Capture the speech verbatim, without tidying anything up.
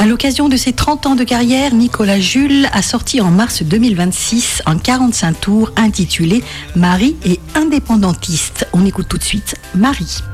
À l'occasion de ses trente ans de carrière, Nicolas Jules a sorti en mars deux mille vingt-six un quarante-cinq tours intitulé Marie et indépendantiste. On écoute tout de suite Marie.